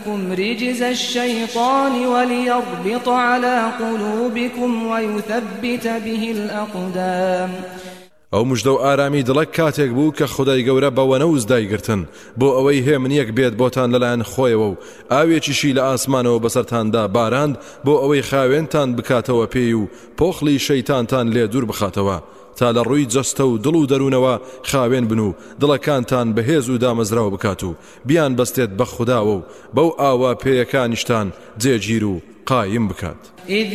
رجز الشيطان وليربط على قلوبكم ويثبت به الأقدام. ئەو مژدە و ئارامی دڵک کاتێک بوو کە خودای گەورە بە وەنەوز دایگرتن بۆ ئەوەی هێمنیەک بێت بۆتان لەلایەن خۆیەوە و ئاوێکیشی لە ئاسمانەوە بەسەرتاندا باراند بۆ ئەوەی خاوێنتان بکاتەوە پێی و پۆخلی شەیتانتان لێ دوور بخاتەوە تا لە ڕووی جەستە و دڵ و دەروونەوە خاوێن بن و دڵەکانتان بەهێز و دامەزراوە بکات و بیان بەستێت بە خوداوە و بەو ئاوا پێیەکانیشتان جێگیر و قایم بکات.